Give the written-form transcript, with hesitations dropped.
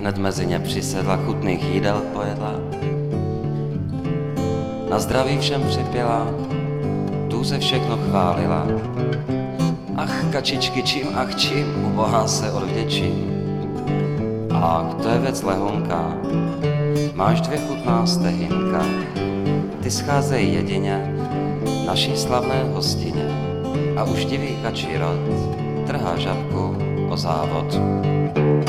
hned mezi ně přisedla, chutných jídel pojedla. Na zdraví všem připěla, tu se všechno chválila. Ach, kačičky, čím, ubohá se odvděčím. Ach, to je věc lehonká, máš 2 chutná stehinka. Ty scházej jedině naší slavné hostině. A už divý kačí rod trhá žabku o závod.